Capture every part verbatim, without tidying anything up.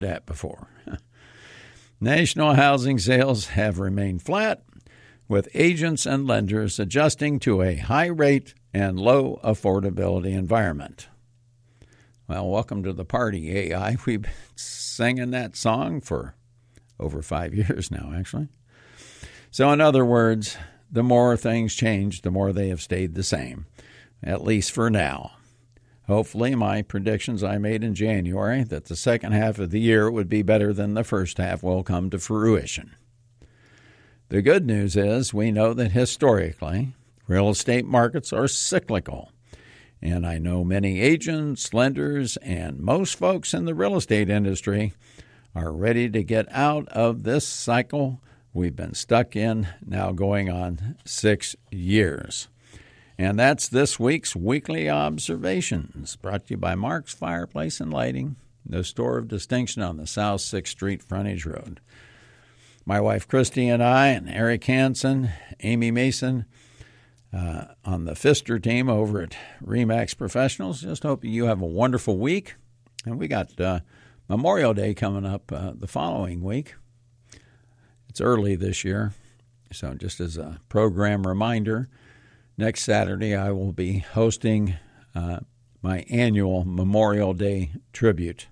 that before. National housing sales have remained flat, with agents and lenders adjusting to a high rate and low affordability environment. Well, welcome to the party, A I. We've been singing that song for over five years now, actually. So in other words, the more things change, the more they have stayed the same, at least for now. Hopefully, my predictions I made in January that the second half of the year would be better than the first half will come to fruition. The good news is we know that historically, real estate markets are cyclical. And I know many agents, lenders, and most folks in the real estate industry are ready to get out of this cycle we've been stuck in now going on six years. And that's this week's Weekly Observations, brought to you by Mark's Fireplace and Lighting, the store of distinction on the South sixth Street frontage road. My wife Christy and I and Eric Hansen, Amy Mason, uh, on the Pfister team over at RE/MAX Professionals. Just hope you have a wonderful week. And we got uh, Memorial Day coming up uh, the following week. It's early this year, so just as a program reminder, next Saturday I will be hosting uh, my annual Memorial Day tribute.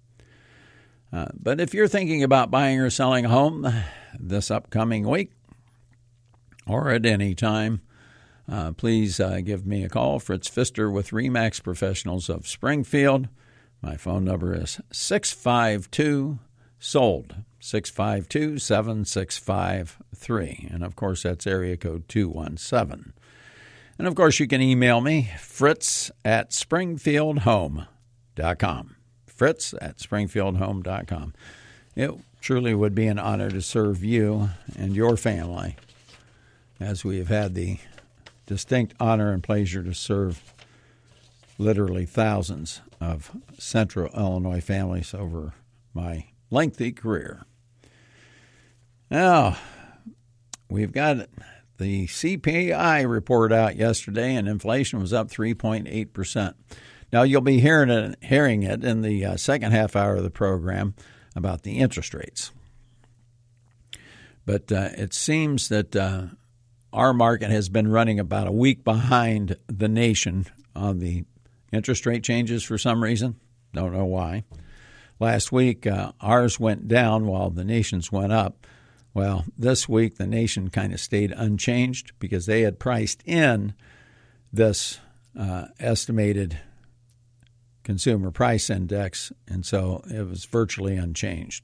Uh, but if you're thinking about buying or selling a home this upcoming week or at any time, uh, please uh, give me a call. Fritz Pfister with RE/MAX Professionals of Springfield. My phone number is six five two SOLD, six five two, seven six five three. And, of course, that's area code two one seven. And, of course, you can email me, fritz at springfield home dot com. Fritz at springfield home dot com. It truly would be an honor to serve you and your family, as we have had the distinct honor and pleasure to serve literally thousands of Central Illinois families over my lengthy career. Now, we've got the C P I report out yesterday, and inflation was up three point eight percent. Now, you'll be hearing it, hearing it in the uh, second half hour of the program about the interest rates. But uh, it seems that uh, our market has been running about a week behind the nation on the interest rate changes for some reason. Don't know why. Last week, uh, ours went down while the nation's went up. Well, this week, the nation kind of stayed unchanged because they had priced in this uh, estimated consumer price index, and so it was virtually unchanged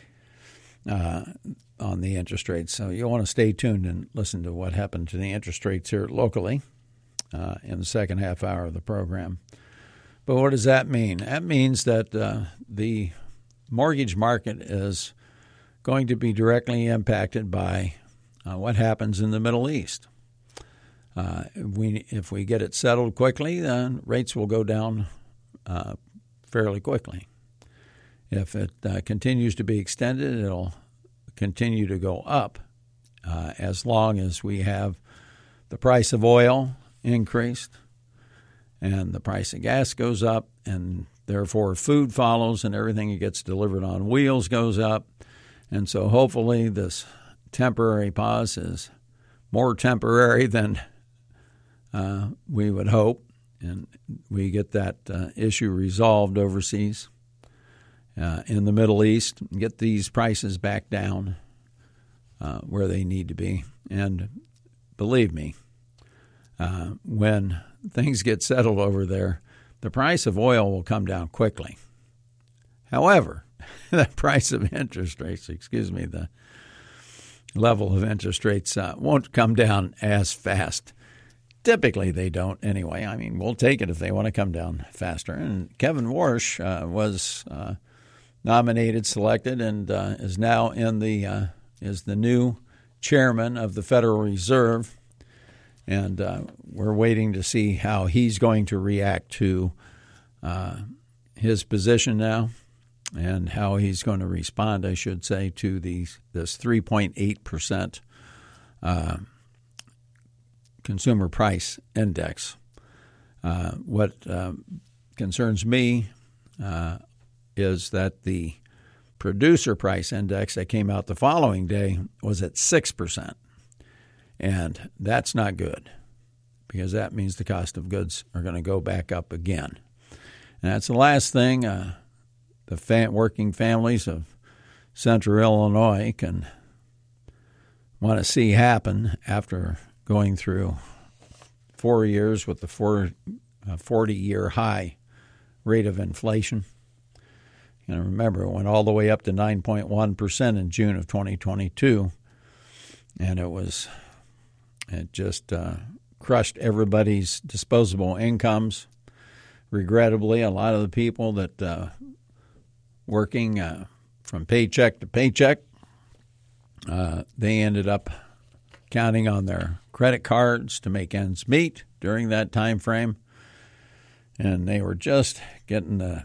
uh, on the interest rates. So you'll want to stay tuned and listen to what happened to the interest rates here locally uh, in the second half hour of the program. But what does that mean? That means that uh, the mortgage market is going to be directly impacted by uh, what happens in the Middle East. Uh, we, if we get it settled quickly, then rates will go down uh, fairly quickly. If it uh, continues to be extended, it'll continue to go up uh, as long as we have the price of oil increased and the price of gas goes up, and therefore food follows and everything that gets delivered on wheels goes up. And so hopefully this temporary pause is more temporary than uh, we would hope, and we get that uh, issue resolved overseas uh, in the Middle East, and get these prices back down uh, where they need to be. And believe me, uh, when things get settled over there, the price of oil will come down quickly. However, the price of interest rates, excuse me, the level of interest rates uh, won't come down as fast. Typically, they don't anyway. I mean, we'll take it if they want to come down faster. And Kevin Warsh uh, was uh, nominated, selected, and uh, is now in the uh, is the new chairman of the Federal Reserve. And uh, we're waiting to see how he's going to react to uh, his position now, and how he's going to respond, I should say, to these this three point eight percent uh, consumer price index. Uh, what uh, concerns me uh, is that the producer price index that came out the following day was at six percent. And that's not good, because that means the cost of goods are going to go back up again. And that's the last thing uh, the fam- working families of Central Illinois can want to see happen after going through four years with the four, uh, forty-year high rate of inflation. And remember, it went all the way up to nine point one percent in June of twenty twenty-two, and it was it just uh, crushed everybody's disposable incomes. Regrettably, a lot of the people that uh, working uh, from paycheck to paycheck, uh, they ended up counting on their credit cards to make ends meet during that time frame, and they were just getting the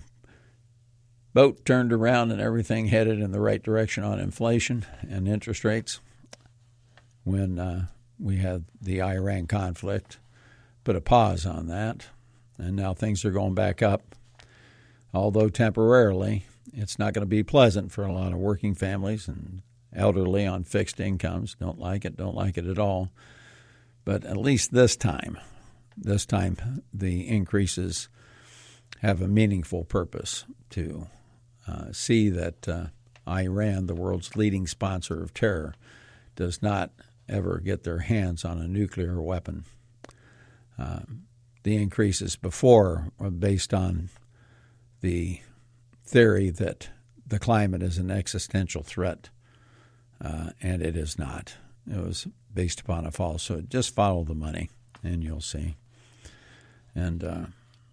boat turned around and everything headed in the right direction on inflation and interest rates when uh, we had the Iran conflict, put a pause on that, and now things are going back up. Although temporarily, it's not going to be pleasant for a lot of working families and elderly on fixed incomes. Don't like it, don't like it at all. But at least this time, this time the increases have a meaningful purpose to uh, see that uh, Iran, the world's leading sponsor of terror, does not ever get their hands on a nuclear weapon. Uh, the increases before were based on the theory that the climate is an existential threat, uh, and it is not. It was based upon a falsehood. Just follow the money, and you'll see. And uh,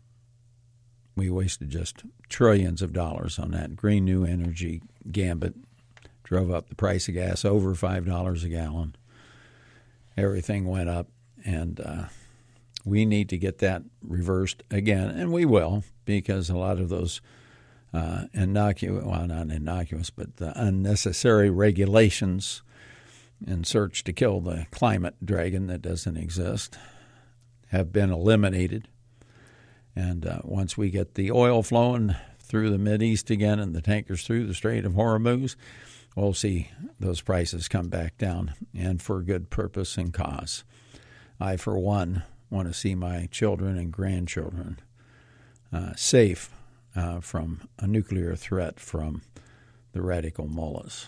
we wasted just trillions of dollars on that. Green New Energy gambit drove up the price of gas over five dollars a gallon. Everything went up, and uh, we need to get that reversed again, and we will, because a lot of those uh, innocuous, well, not innocuous, but the unnecessary regulations in search to kill the climate dragon that doesn't exist have been eliminated. And uh, once we get the oil flowing through the Mideast again and the tankers through the Strait of Hormuz, we'll see those prices come back down, and for good purpose and cause. I, for one, want to see my children and grandchildren uh, safe uh, from a nuclear threat from the radical mullahs.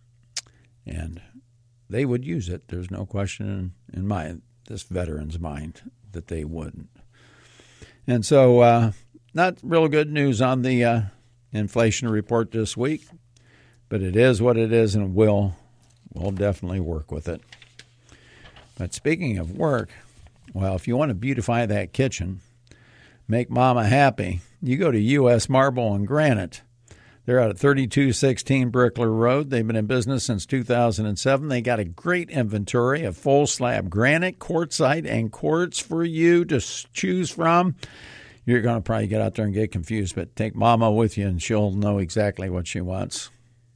And they would use it. There's no question in, in my this veteran's mind that they wouldn't. And so uh, not real good news on the uh, inflation report this week, but it is what it is, and we'll, we'll definitely work with it. But speaking of work, well, if you want to beautify that kitchen, make Mama happy, you go to U S Marble and Granite. They're out at thirty-two sixteen Brickler Road. They've been in business since two thousand seven. They got a great inventory of full slab granite, quartzite, and quartz for you to choose from. You're going to probably get out there and get confused, but take Mama with you and she'll know exactly what she wants.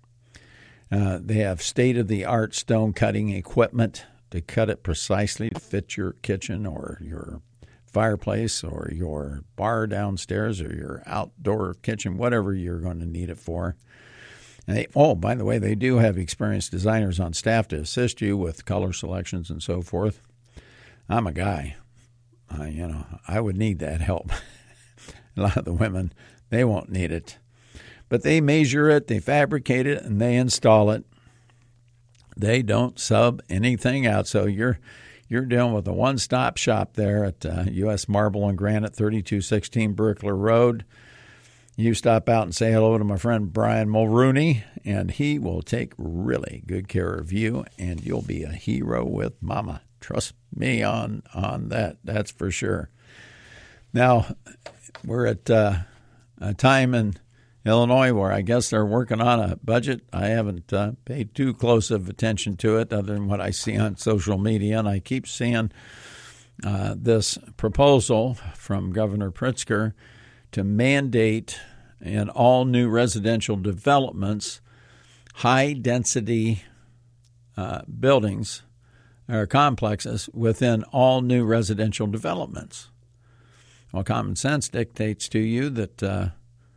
Uh, they have state-of-the-art stone cutting equipment to cut it precisely to fit your kitchen or your fireplace or your bar downstairs or your outdoor kitchen, whatever you're going to need it for. And they, oh, by the way, they do have experienced designers on staff to assist you with color selections and so forth. I'm a guy. Uh, you know, I would need that help. A lot of the women, they won't need it. But they measure it, they fabricate it, and they install it. They don't sub anything out. So you're you're dealing with a one-stop shop there at uh, U S Marble and Granite, thirty-two sixteen Brickler Road. You stop out and say hello to my friend Brian Mulrooney, and he will take really good care of you, and you'll be a hero with Mama. Trust me on, on that. That's for sure. Now, we're at uh, a time in Illinois where I guess they're working on a budget. I haven't uh, paid too close of attention to it other than what I see on social media, and I keep seeing uh, this proposal from Governor Pritzker to mandate in all new residential developments high-density uh, buildings or complexes within all new residential developments. Well, common sense dictates to you that uh,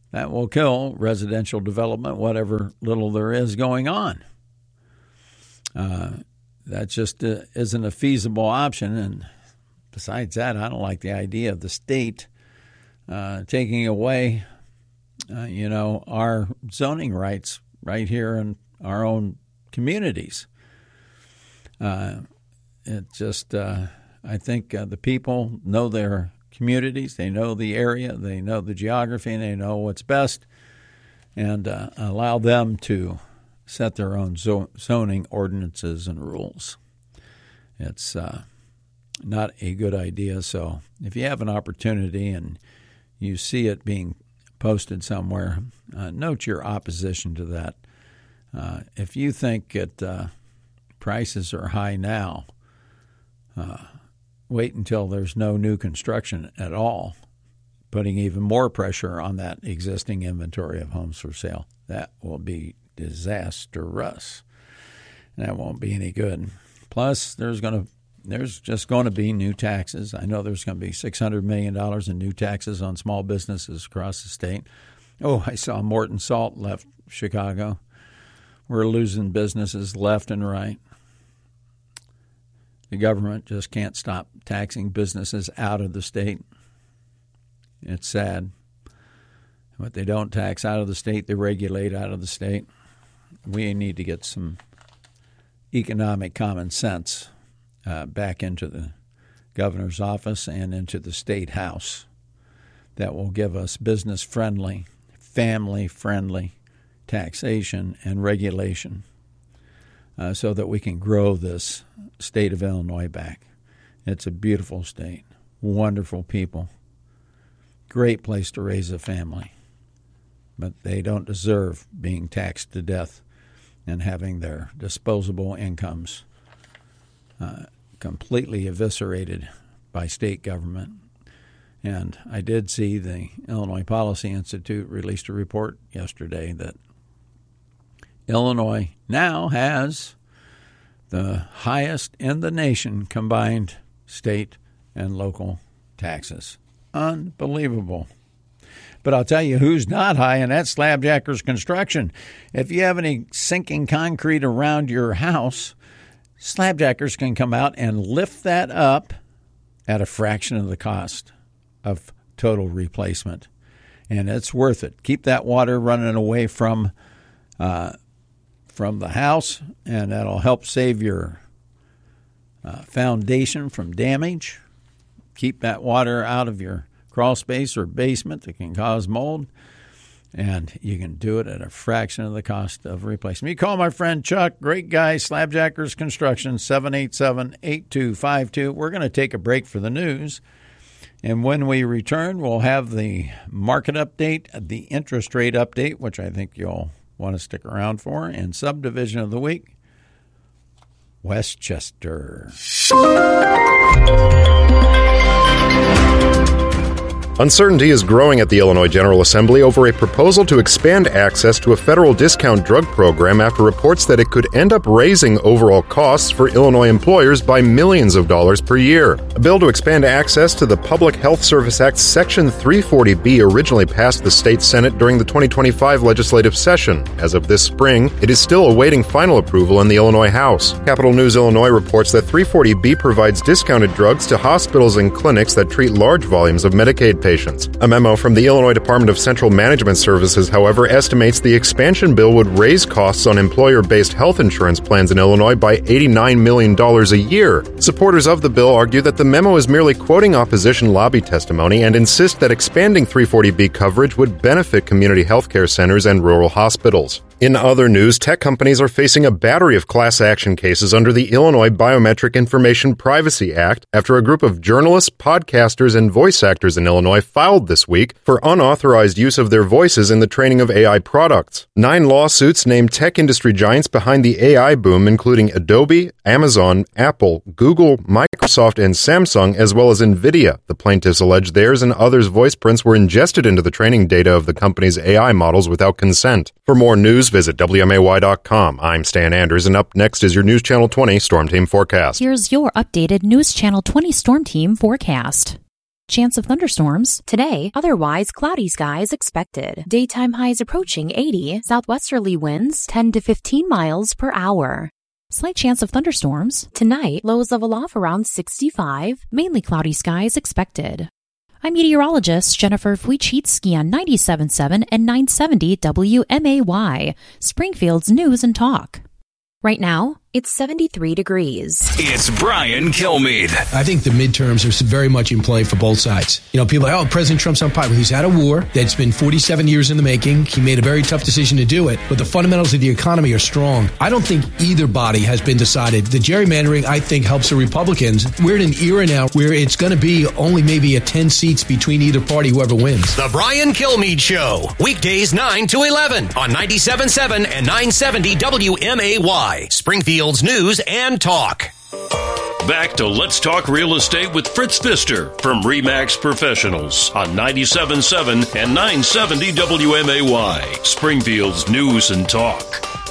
that will kill residential development, whatever little there is going on. Uh, that just uh, isn't a feasible option. And besides that, I don't like the idea of the state uh, taking away, uh, you know, our zoning rights right here in our own communities. Uh, it just, uh, I think uh, the people know their communities, they know the area, they know the geography, and they know what's best, and uh, allow them to set their own zo- zoning ordinances and rules. It's uh, not a good idea. So if you have an opportunity and you see it being posted somewhere, uh, note your opposition to that. Uh, if you think that uh, prices are high now, uh, wait until there's no new construction at all, putting even more pressure on that existing inventory of homes for sale. That will be disastrous. That won't be any good. Plus, there's going to there's just going to be new taxes. I know there's going to be six hundred million dollars in new taxes on small businesses across the state. Oh, I saw Morton Salt left Chicago. We're losing businesses left and right. The government just can't stop taxing businesses out of the state. It's sad. What they don't tax out of the state, they regulate out of the state. We need to get some economic common sense uh, back into the governor's office and into the state house that will give us business-friendly, family-friendly taxation and regulation. Uh, so that we can grow this state of Illinois back. It's a beautiful state, wonderful people, great place to raise a family. But they don't deserve being taxed to death and having their disposable incomes uh, completely eviscerated by state government. And I did see the Illinois Policy Institute released a report yesterday that Illinois now has the highest in the nation combined state and local taxes. Unbelievable. But I'll tell you who's not high, and that's Slabjackers Construction. If you have any sinking concrete around your house, Slabjackers can come out and lift that up at a fraction of the cost of total replacement. And it's worth it. Keep that water running away from uh, from the house, and that'll help save your uh, foundation from damage. Keep that water out of your crawl space or basement that can cause mold, and you can do it at a fraction of the cost of replacement. You call my friend Chuck, great guy, Slabjackers Construction, seven eight seven, eight two five two. We're going to take a break for the news, and when we return, we'll have the market update, the interest rate update, which I think you'll want to stick around for, and subdivision of the week, Westchester. Uncertainty is growing at the Illinois General Assembly over a proposal to expand access to a federal discount drug program after reports that it could end up raising overall costs for Illinois employers by millions of dollars per year. A bill to expand access to the Public Health Service Act Section three forty B originally passed the state Senate during the twenty twenty-five legislative session. As of this spring, it is still awaiting final approval in the Illinois House. Capital News Illinois reports that three forty B provides discounted drugs to hospitals and clinics that treat large volumes of Medicaid patients. Patients. A memo from the Illinois Department of Central Management Services, however, estimates the expansion bill would raise costs on employer-based health insurance plans in Illinois by eighty-nine million dollars a year. Supporters of the bill argue that the memo is merely quoting opposition lobby testimony and insist that expanding three forty B coverage would benefit community health care centers and rural hospitals. In other news, tech companies are facing a battery of class action cases under the Illinois Biometric Information Privacy Act after a group of journalists, podcasters, and voice actors in Illinois filed this week for unauthorized use of their voices in the training of A I products. Nine lawsuits name tech industry giants behind the A I boom, including Adobe, Amazon, Apple, Google, Microsoft, and Samsung, as well as NVIDIA. The plaintiffs allege theirs and others' voice prints were ingested into the training data of the company's A I models without consent. For more news, visit W M A Y dot com. I'm Stan Anders, and up next is your News Channel twenty Storm Team forecast. Here's your updated News Channel twenty Storm Team forecast. chance of thunderstorms. Today, otherwise cloudy skies expected. Daytime highs approaching eighty, southwesterly winds ten to fifteen miles per hour. Slight chance of thunderstorms. Tonight, lows level off around sixty-five, mainly cloudy skies expected. I'm meteorologist Jennifer Wojcicki on ninety-seven point seven and nine seventy W M A Y, Springfield's News and Talk. Right now, it's seventy-three degrees. It's Brian Kilmeade. I think the midterms are very much in play for both sides. You know, people are like, oh, President Trump's unpopular. He's had a war that's been forty-seven years in the making. He made a very tough decision to do it, but the fundamentals of the economy are strong. I don't think either body has been decided. The gerrymandering, I think, helps the Republicans. We're in an era now where it's going to be only maybe a ten seats between either party, whoever wins. The Brian Kilmeade Show, weekdays nine to eleven on ninety-seven point seven and nine seventy W M A Y, Springfield's News and Talk. Back to Let's Talk Real Estate with Fritz Pfister from RE/MAX Professionals on ninety-seven point seven and nine seventy W M A Y, Springfield's News and Talk.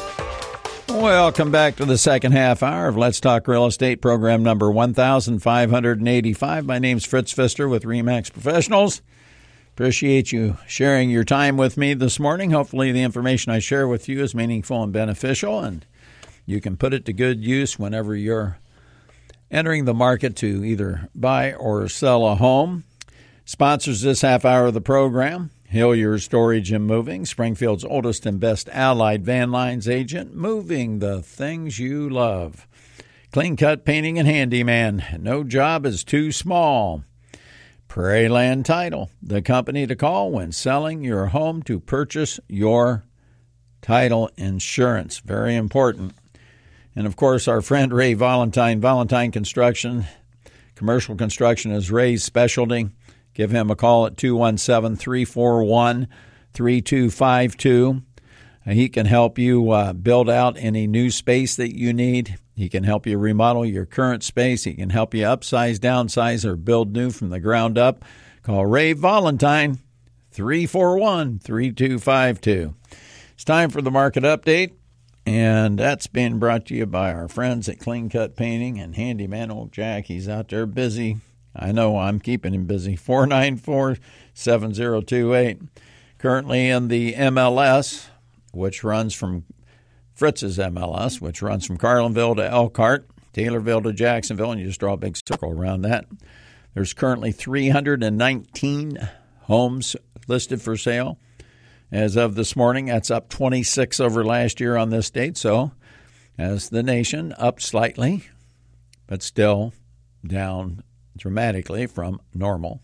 Welcome back to the second half hour of Let's Talk Real Estate, program number one thousand five hundred eighty-five. My name's Fritz Pfister with RE/MAX Professionals. Appreciate you sharing your time with me this morning. Hopefully the information I share with you is meaningful and beneficial, and you can put it to good use whenever you're entering the market to either buy or sell a home. Sponsors this half hour of the program, Hillier Storage and Moving, Springfield's oldest and best allied van lines agent, moving the things you love. Clean Cut Painting and Handyman, no job is too small. Prairie Land Title, the company to call when selling your home to purchase your title insurance. Very important. And, of course, our friend Ray Valentine, Valentine Construction. Commercial construction is Ray's specialty. Give him a call at two one seven, three four one, three two five two. He can help you uh, build out any new space that you need. He can help you remodel your current space. He can help you upsize, downsize, or build new from the ground up. Call Ray Valentine, three four one, three two five two. It's time for the market update. And that's being brought to you by our friends at Clean Cut Painting and Handyman. Old Jack, he's out there busy. I know I'm keeping him busy. four nine four, seven zero two eight. Currently in the M L S, which runs from Fritz's M L S, which runs from Carlinville to Elkhart, Taylorville to Jacksonville, and you just draw a big circle around that. There's currently three hundred nineteen homes listed for sale. As of this morning, that's up twenty-six over last year on this date. So, as the nation, up slightly, but still down dramatically from normal.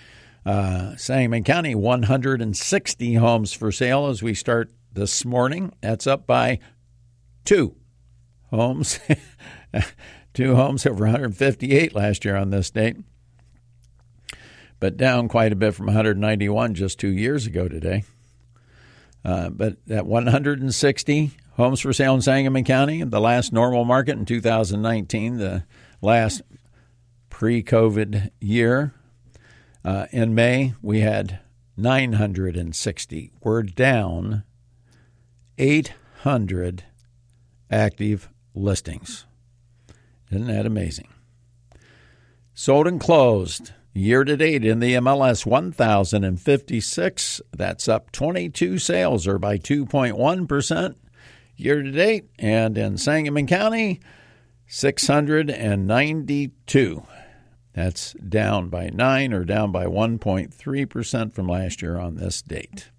Uh, Sangamon County, one hundred sixty homes for sale as we start this morning. That's up by two homes. Two homes over one hundred fifty-eight last year on this date, but down quite a bit from one hundred ninety-one just two years ago today. Uh, but at one hundred sixty homes for sale in Sangamon County, the last normal market in two thousand nineteen, the last pre-COVID year. Uh, in May, we had nine hundred sixty. We're down eight hundred active listings. Isn't that amazing? Sold and closed. Year-to-date in the M L S, one thousand fifty-six. That's up twenty-two sales, or by two point one percent year-to-date. And in Sangamon County, six hundred ninety-two. That's down by nine, or down by one point three percent from last year on this date.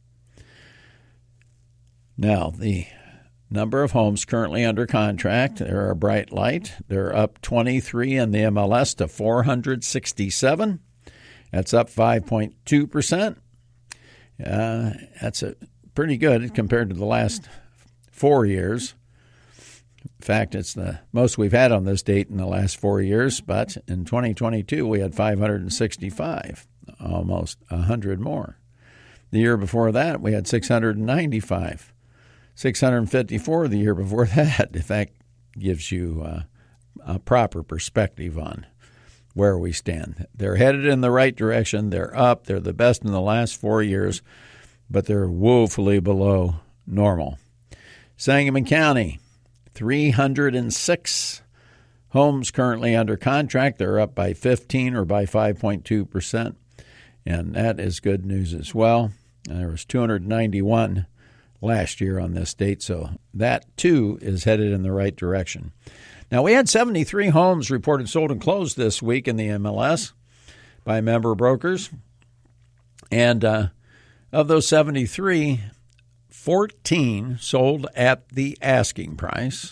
Now, the number of homes currently under contract, they're a bright light. They're up twenty-three in the M L S to four hundred sixty-seven. That's up five point two percent. Uh, that's a, pretty good compared to the last four years. In fact, it's the most we've had on this date in the last four years, but in twenty twenty-two we had five hundred sixty-five, almost one hundred more. The year before that we had six hundred ninety-five. six hundred fifty-four the year before that. If that gives you uh, a proper perspective on where we stand. They're headed in the right direction. They're up. They're the best in the last four years, but they're woefully below normal. Sangamon County, three hundred six homes currently under contract, they're up by fifteen or by five point two percent, and that is good news as well. And there was two hundred ninety-one last year on this date, so that too is headed in the right direction. Now, we had seventy-three homes reported sold and closed this week in the M L S by member brokers, and uh, of those seventy-three, fourteen sold at the asking price,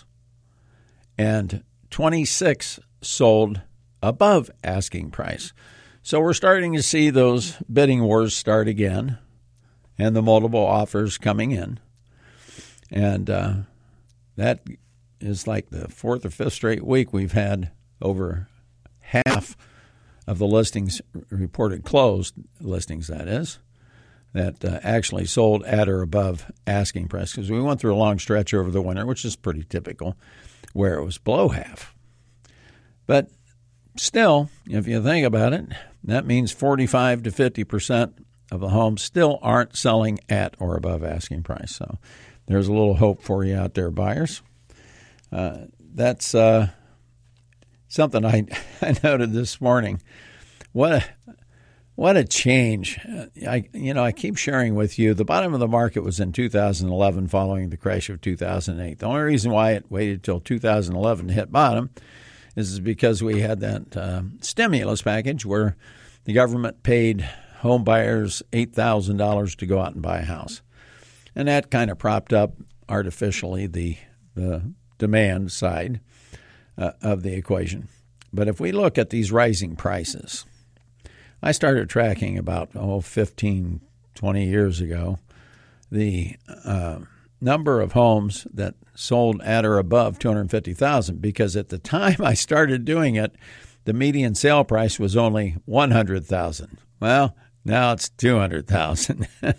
and twenty-six sold above asking price. So we're starting to see those bidding wars start again, and the multiple offers coming in. And uh, that is like the fourth or fifth straight week we've had over half of the listings reported closed, listings that is, that uh, actually sold at or above asking price. Because we went through a long stretch over the winter, which is pretty typical, where it was below half. But still, if you think about it, that means forty-five to fifty percent of the homes still aren't selling at or above asking price. So there's a little hope for you out there, buyers. Uh, that's uh, something I, I noted this morning. What a, what a change. I you know, I keep sharing with you, the bottom of the market was in two thousand eleven following the crash of two thousand eight. The only reason why it waited till two thousand eleven to hit bottom is because we had that uh, stimulus package where the government paid home buyers eight thousand dollars to go out and buy a house. And that kind of propped up artificially the the demand side uh, of the equation. But if we look at these rising prices, I started tracking about, oh, fifteen, twenty years ago, the uh, number of homes that sold at or above two hundred fifty thousand dollars, because at the time I started doing it, the median sale price was only one hundred thousand dollars. Well, now it's two hundred thousand dollars.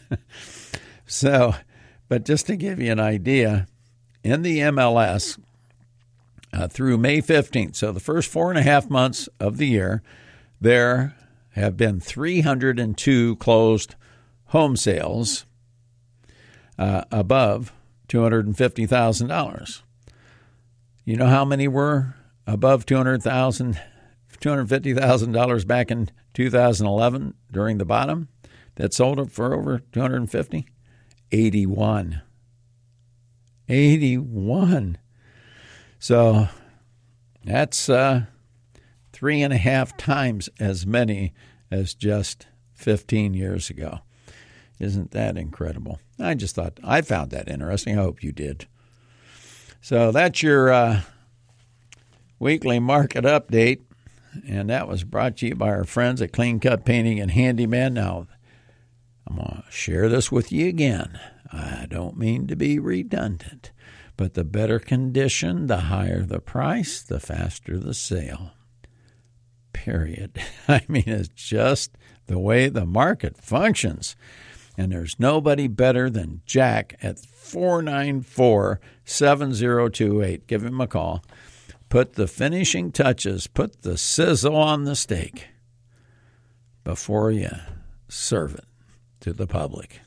So, but just to give you an idea, in the M L S, uh, through May fifteenth, so the first four and a half months of the year, there have been three hundred two closed home sales uh, above two hundred fifty thousand dollars. You know how many were above two hundred thousand dollars, two hundred fifty thousand dollars back in two thousand eleven during the bottom that sold it for over two hundred fifty thousand dollars? eighty-one. eighty-one. So that's uh, three and a half times as many as just fifteen years ago. Isn't that incredible? I just thought, I found that interesting. I hope you did. So that's your uh, weekly market update, and that was brought to you by our friends at Clean Cut Painting and Handyman. Now, I'm going to share this with you again. I don't mean to be redundant, but the better condition, the higher the price, the faster the sale. Period. I mean, it's just the way the market functions. And there's nobody better than Jack at four nine four, seven zero two eight. Give him a call. Put the finishing touches, put the sizzle on the steak before you serve it to the public.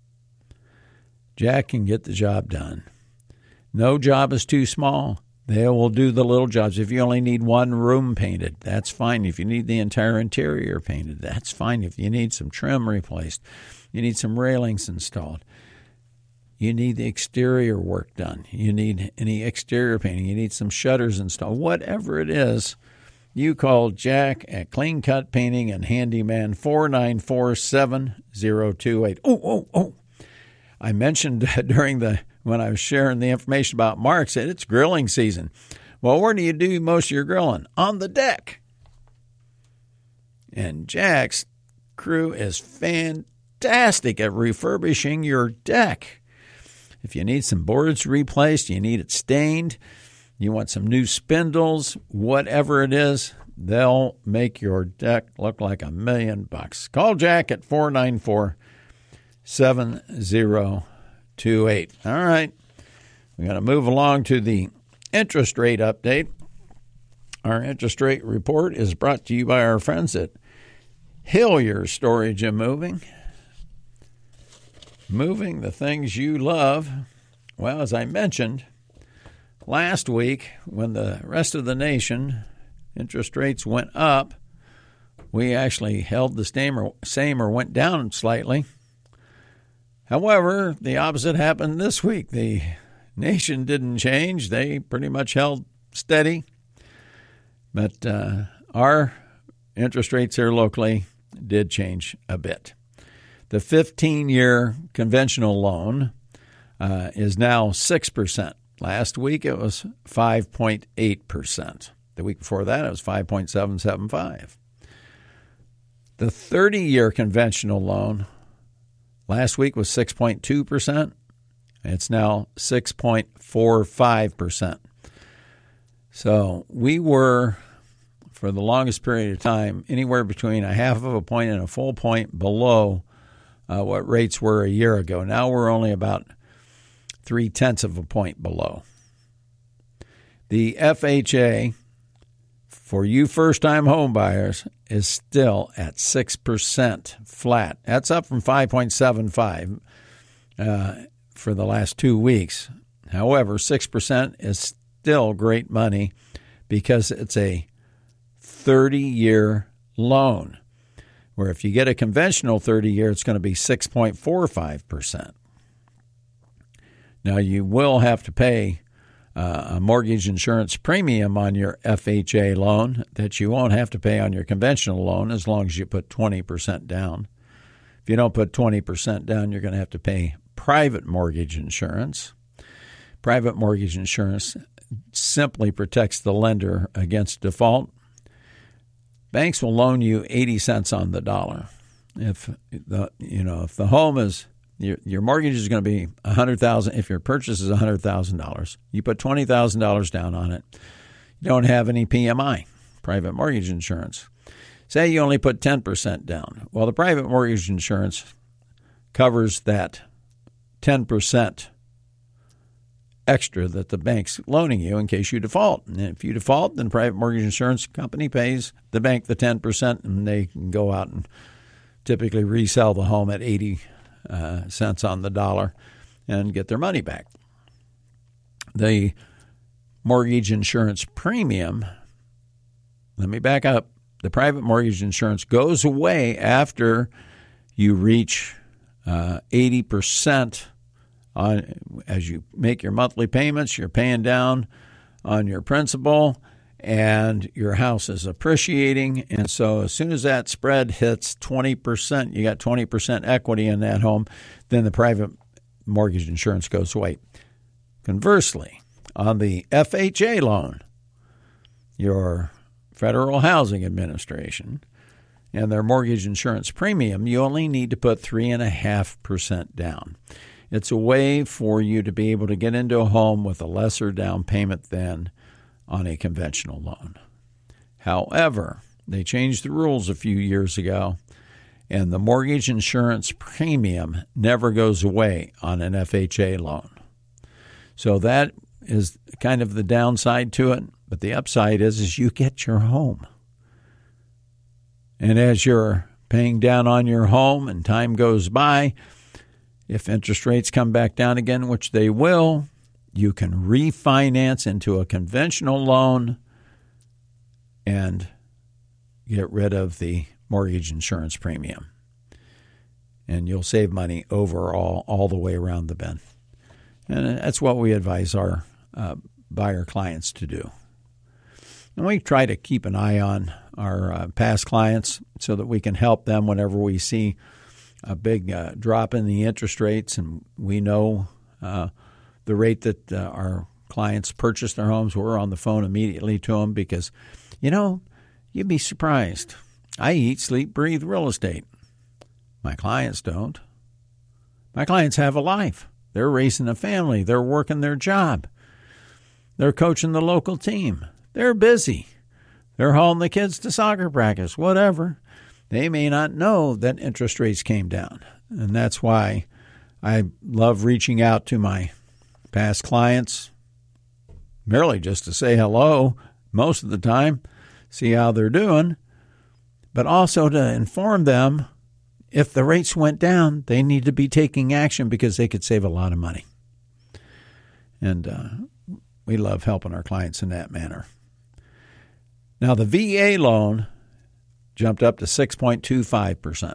Jack can get the job done. No job is too small. They will do the little jobs. If you only need one room painted, that's fine. If you need the entire interior painted, that's fine. If you need some trim replaced, you need some railings installed, you need the exterior work done, you need any exterior painting, you need some shutters installed, whatever it is, you call Jack at Clean Cut Painting and Handyman, four nine four, seven zero two eight. Oh, oh, oh. I mentioned during the, when I was sharing the information about Mark's, that it's grilling season. Well, where do you do most of your grilling? On the deck. And Jack's crew is fantastic at refurbishing your deck. If you need some boards replaced, you need it stained, you want some new spindles, whatever it is, they'll make your deck look like a million bucks. Call Jack at four nine four, seven zero two eight. All right. We're going to move along to the interest rate update. Our interest rate report is brought to you by our friends at Hillier Storage and Moving. Moving the things you love. Well, as I mentioned, last week, when the rest of the nation interest rates went up, we actually held the same or, same or went down slightly. However, the opposite happened this week. The nation didn't change. They pretty much held steady. But uh, our interest rates here locally did change a bit. The fifteen-year conventional loan uh, is now six percent. Last week it was five point eight percent. The week before that it was five point seven seven five. The thirty-year conventional loan last week was six point two percent. It's now six point four five percent. So we were, for the longest period of time, anywhere between a half of a point and a full point below uh, what rates were a year ago. Now we're only about three-tenths of a point below. The F H A, for you first-time home buyers, is still at six percent flat. That's up from five point seven five uh, for the last two weeks. However, six percent is still great money because it's a thirty-year loan, where if you get a conventional thirty-year, it's going to be six point four five percent. Now, you will have to pay uh, a mortgage insurance premium on your F H A loan that you won't have to pay on your conventional loan as long as you put twenty percent down. If you don't put twenty percent down, you're going to have to pay private mortgage insurance. Private mortgage insurance simply protects the lender against default. Banks will loan you eighty cents on the dollar. If the you know if the home is your your mortgage is going to be a hundred thousand. If your purchase is a hundred thousand dollars, you put twenty thousand dollars down on it. You don't have any P M I, private mortgage insurance. Say you only put ten percent down. Well, the private mortgage insurance covers that ten percent extra that the bank's loaning you in case you default. And if you default, then the private mortgage insurance company pays the bank the ten percent, and they can go out and typically resell the home at eighty uh, cents on the dollar and get their money back. The mortgage insurance premium, let me back up. The private mortgage insurance goes away after you reach uh, eighty percent. On, as you make your monthly payments, you're paying down on your principal, and your house is appreciating. And so as soon as that spread hits twenty percent, you got twenty percent equity in that home, then the private mortgage insurance goes away. Conversely, on the F H A loan, your Federal Housing Administration, and their mortgage insurance premium, you only need to put three point five percent down. It's a way for you to be able to get into a home with a lesser down payment than on a conventional loan. However, they changed the rules a few years ago, and the mortgage insurance premium never goes away on an F H A loan. So that is kind of the downside to it, but the upside is, is you get your home. And as you're paying down on your home and time goes by, if interest rates come back down again, which they will, you can refinance into a conventional loan and get rid of the mortgage insurance premium. And you'll save money overall, all the way around the bend. And that's what we advise our uh, buyer clients to do. And we try to keep an eye on our uh, past clients so that we can help them whenever we see a big uh, drop in the interest rates, and we know uh, the rate that uh, our clients purchase their homes. We're on the phone immediately to them because, you know, you'd be surprised. I eat, sleep, breathe real estate. My clients don't. My clients have a life. They're raising a family. They're working their job. They're coaching the local team. They're busy. They're hauling the kids to soccer practice, whatever. They may not know that interest rates came down. And that's why I love reaching out to my past clients, merely just to say hello most of the time, see how they're doing, but also to inform them if the rates went down, they need to be taking action because they could save a lot of money. And uh, we love helping our clients in that manner. Now, the V A loan jumped up to six point two five percent.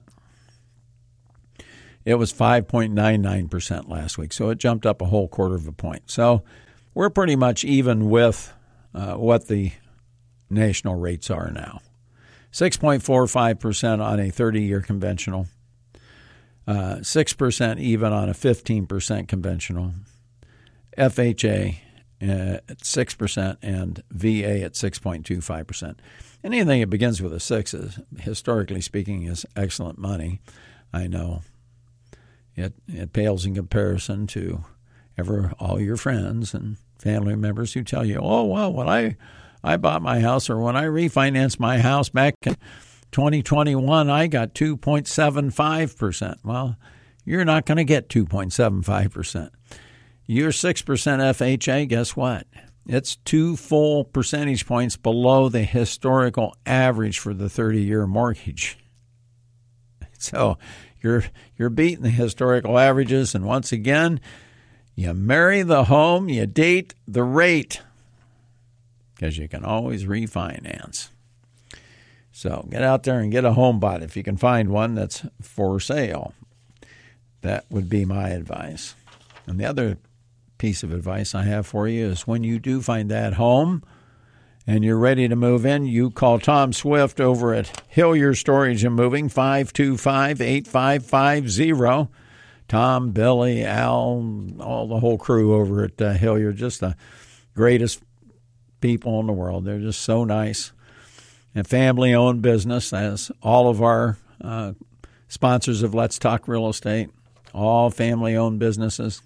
It was five point nine nine percent last week, so it jumped up a whole quarter of a point. So we're pretty much even with uh, what the national rates are now. six point four five percent on a thirty-year conventional, uh, six percent even on a fifteen percent conventional, F H A at six percent, and V A at six point two five percent. Anything that begins with a six, is, historically speaking, is excellent money. I know it it pales in comparison to ever all your friends and family members who tell you, oh, well, when I, I bought my house or when I refinanced my house back in twenty twenty-one, I got two point seven five percent. Well, you're not going to get two point seven five percent. Your six percent F H A, guess what? It's two full percentage points below the historical average for the thirty-year mortgage. So you're you're beating the historical averages, and once again, you marry the home, you date the rate, because you can always refinance. So get out there and get a home bought if you can find one that's for sale. That would be my advice. And the other piece of advice I have for you is when you do find that home and you're ready to move in, you call Tom Swift over at Hillier Storage and Moving, five two five, eight five five zero. Tom, Billy, Al, all the whole crew over at uh, Hillier, just the greatest people in the world. They're just so nice. And family-owned business, as all of our uh, sponsors of Let's Talk Real Estate, all family-owned businesses.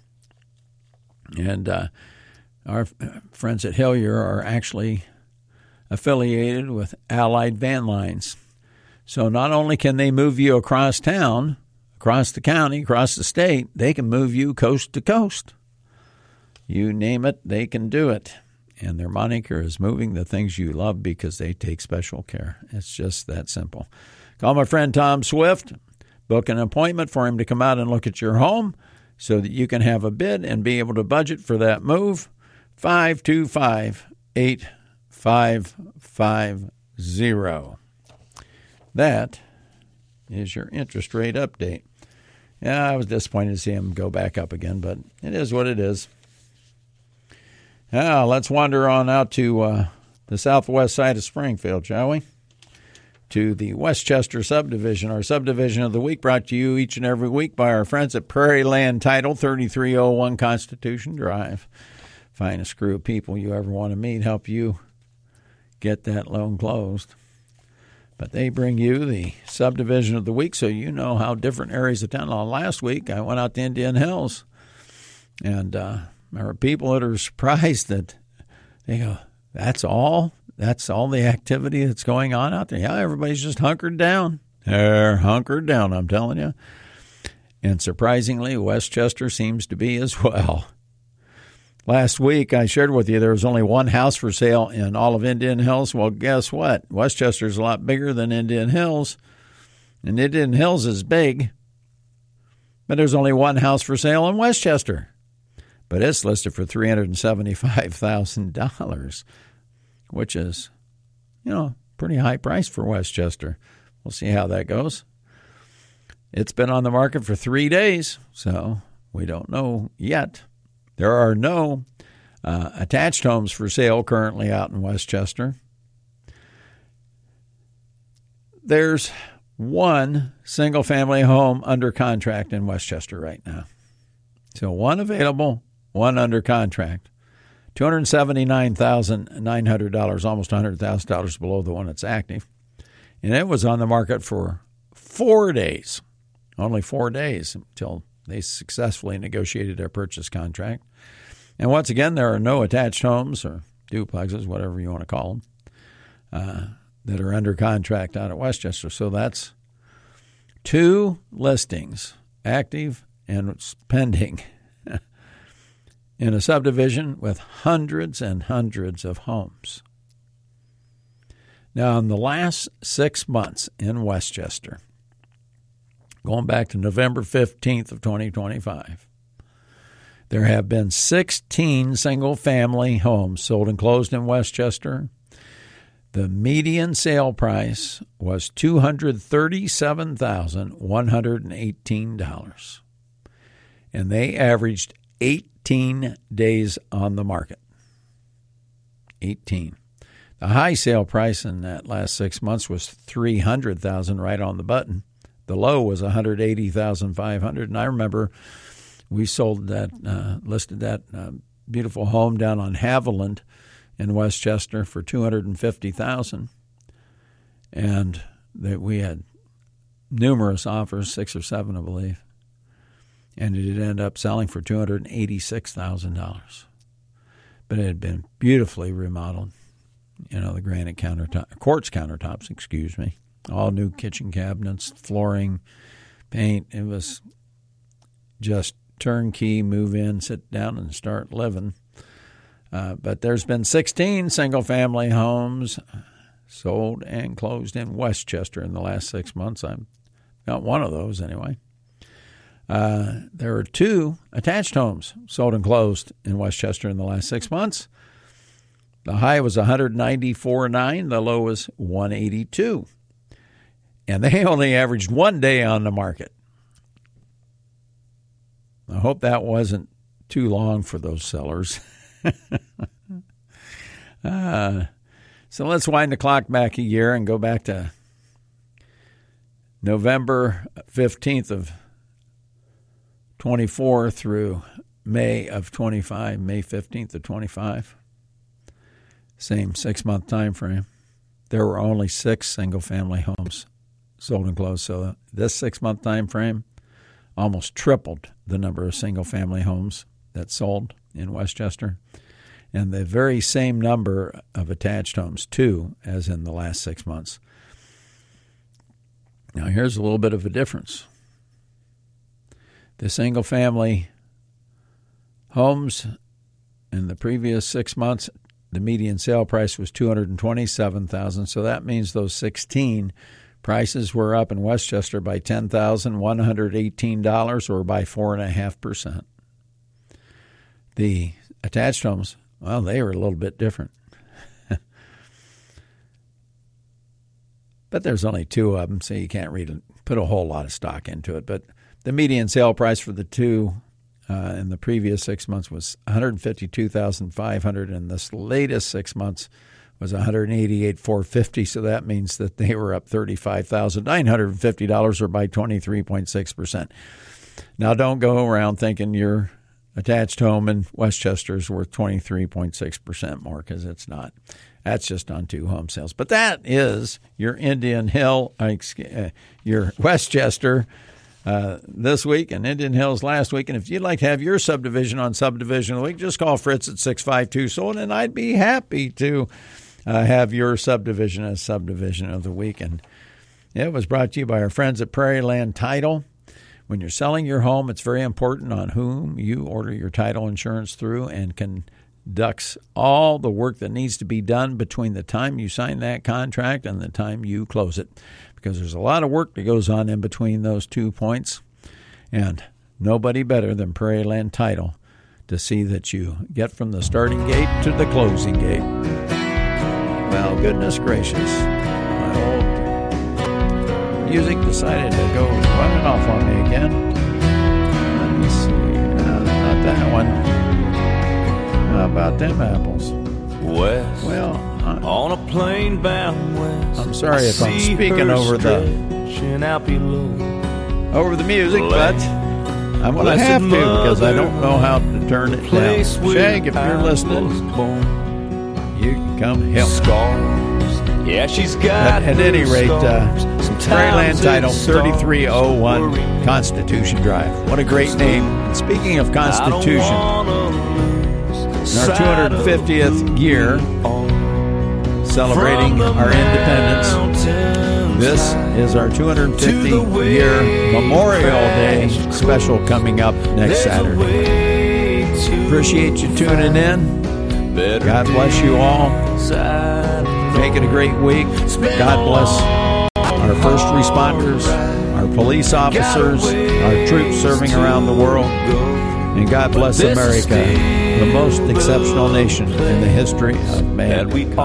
And uh, our friends at Hillier are actually affiliated with Allied Van Lines. So not only can they move you across town, across the county, across the state, they can move you coast to coast. You name it, they can do it. And their moniker is moving the things you love because they take special care. It's just that simple. Call my friend Tom Swift. Book an appointment for him to come out and look at your home so that you can have a bid and be able to budget for that move. five two five, eight five five zero. That is your interest rate update. Yeah, I was disappointed to see him go back up again, but it is what it is. Now, let's wander on out to uh, the southwest side of Springfield, shall we? To the Westchester subdivision. Our subdivision of the week brought to you each and every week by our friends at Prairie Land Title, thirty-three oh one Constitution Drive. Finest crew of people you ever want to meet, help you get that loan closed. But they bring you the subdivision of the week so you know how different areas of town. Now, last week, I went out to Indian Hills, and uh, there are people that are surprised that they go, that's all? That's all the activity that's going on out there? Yeah, everybody's just hunkered down. They're hunkered down, I'm telling you. And surprisingly, Westchester seems to be as well. Last week, I shared with you there was only one house for sale in all of Indian Hills. Well, guess what? Westchester's a lot bigger than Indian Hills. And Indian Hills is big, but there's only one house for sale in Westchester. But it's listed for three hundred seventy-five thousand dollars, which is, you know, pretty high price for Westchester. We'll see how that goes. It's been on the market for three days, so we don't know yet. There are no uh, attached homes for sale currently out in Westchester. There's one single-family home under contract in Westchester right now. So one available, one under contract. two hundred seventy-nine thousand nine hundred dollars, almost one hundred thousand dollars below the one that's active. And it was on the market for four days, only four days until they successfully negotiated their purchase contract. And once again, there are no attached homes or duplexes, whatever you want to call them, uh, that are under contract out at Westchester. So that's two listings, active and pending, in a subdivision with hundreds and hundreds of homes. Now, in the last six months in Westchester, going back to November fifteenth of twenty twenty-five, There have been sixteen single-family homes sold and closed in Westchester. The median sale price was two hundred thirty-seven thousand one hundred eighteen dollars, and they averaged eighteen days on the market. eighteen. The high sale price in that last six months was three hundred thousand dollars, right on the button. The low was one hundred eighty thousand five hundred dollars, and I remember we sold that, uh, listed that uh, beautiful home down on Haviland in Westchester for two hundred fifty thousand dollars, and that we had numerous offers, six or seven, I believe, and it ended up selling for two hundred eighty-six thousand dollars. But it had been beautifully remodeled. You know, the granite countertop, quartz countertops, excuse me, all new kitchen cabinets, flooring, paint. It was just turnkey, move in, sit down, and start living. Uh, but there's been sixteen single-family homes sold and closed in Westchester in the last six months. I've got one of those anyway. Uh, there are two attached homes sold and closed in Westchester in the last six months. The high was one hundred ninety-four thousand nine hundred. The low was one hundred eighty-two thousand. And they only averaged one day on the market. I hope that wasn't too long for those sellers. uh, so let's wind the clock back a year and go back to November fifteenth of twenty-four through May of twenty-five, May fifteenth of twenty-five. Same six-month time frame. There were only six single-family homes sold and closed. So this six-month time frame almost tripled the number of single-family homes that sold in Westchester, and the very same number of attached homes, too, as in the last six months. Now, here's a little bit of a difference. The single-family homes in the previous six months, the median sale price was two hundred twenty-seven thousand dollars, so that means those sixteen prices were up in Westchester by ten thousand one hundred eighteen dollars, or by four point five percent. The attached homes, well, they were a little bit different. But there's only two of them, so you can't read put a whole lot of stock into it. But the median sale price for the two uh, in the previous six months was one hundred fifty-two thousand five hundred dollars, and this latest six months was one hundred eighty-eight thousand four hundred fifty dollars, so that means that they were up thirty-five thousand nine hundred fifty dollars, or by twenty-three point six percent. Now, don't go around thinking your attached home in Westchester is worth twenty-three point six percent more, because it's not. That's just on two home sales. But that is your Indian Hill, uh, your Westchester uh, this week, and Indian Hills last week. And if you'd like to have your subdivision on Subdivision of the Week, just call Fritz at six five two sold, and I'd be happy to uh, have your subdivision as Subdivision of the Week. And it was brought to you by our friends at Prairie Land Title. When you're selling your home, it's very important on whom you order your title insurance through, and conducts all the work that needs to be done between the time you sign that contract and the time you close it, because there's a lot of work that goes on in between those two points, and nobody better than Prairie Land Title to see that you get from the starting gate to the closing gate. Well, goodness gracious, my old music decided to go running off on me again. Let me see, uh, not that one. How about them apples? West, well, I, on a plane bound west. I'm sorry if I'm speaking over the over the music, but I'm going to have to, because I don't know how to turn it down. Shag, if you're listening, you can come help. Scars. Yeah, she's got. At, at any rate, uh, Prairie Land Title, thirty-three oh one Constitution Drive. What a great name. And speaking of Constitution, in our two hundred fiftieth year, celebrating our independence, this is our two hundred fiftieth year Memorial Day special coming up next Saturday. Appreciate you tuning in. God bless you all. Make it a great week. God bless our first responders, our police officers, our troops serving around the world. And God bless This is America, still the most exceptional nation in the history of that we mankind.